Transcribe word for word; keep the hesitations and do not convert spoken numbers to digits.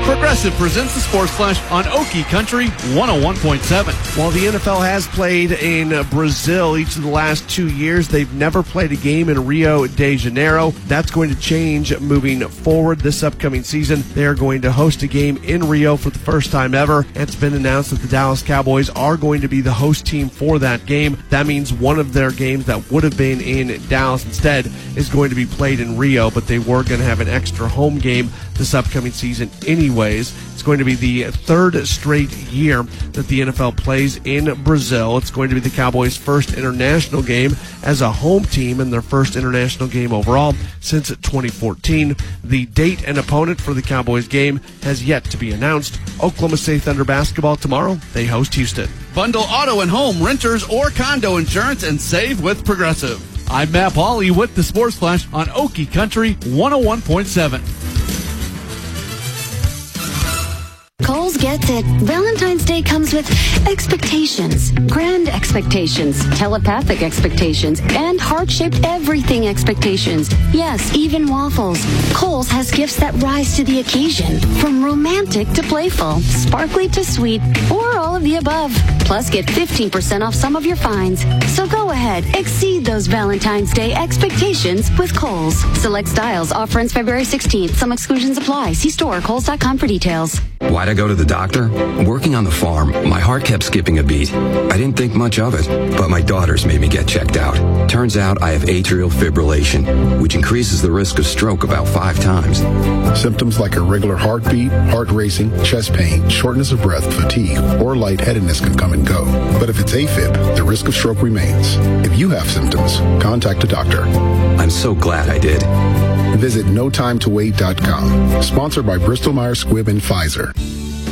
Progressive presents the Sports Flash on Okie Country one oh one point seven. While the N F L has played in Brazil each of the last two years, they've never played a game in Rio de Janeiro. That's going to change moving forward this upcoming season. They are going to host a game in Rio for the first time ever. It's been announced that the Dallas Cowboys are going to be the host team for that game. That means one of their games that would have been in Dallas instead is going to be played in Rio, but they were going to have an extra home game this upcoming season anyways. It's going to be the third straight year that the N F L plays in Brazil. It's going to be the Cowboys' first international game as a home team and their first international game overall since twenty fourteen. The date and opponent for the Cowboys game has yet to be announced. Oklahoma State Thunder basketball tomorrow. They host Houston. Bundle auto and home, renters, or condo insurance and save with Progressive. I'm Matt Pauley with the Sports Flash on Okie Country one oh one point seven. Kohl's gets it. Valentine's Day comes with expectations, grand expectations, telepathic expectations, and heart-shaped everything expectations. Yes, even waffles. Kohl's has gifts that rise to the occasion, from romantic to playful, sparkly to sweet, or all of the above. Plus, get fifteen percent off some of your finds. So go ahead, exceed those Valentine's Day expectations with Kohl's. Select styles offer ends February sixteenth. Some exclusions apply. See store kohls dot com for details. Why'd I go to the doctor? Working on the farm, my heart kept skipping a beat. I didn't think much of it, but my daughters made me get checked out. Turns out I have atrial fibrillation, which increases the risk of stroke about five times. Symptoms like irregular heartbeat, heart racing, chest pain, shortness of breath, fatigue, or lightheadedness can come and go. But if it's AFib, the risk of stroke remains. If you have symptoms, contact a doctor. I'm so glad I did. Visit no time to wait dot com. Sponsored by Bristol Myers Squibb and Pfizer.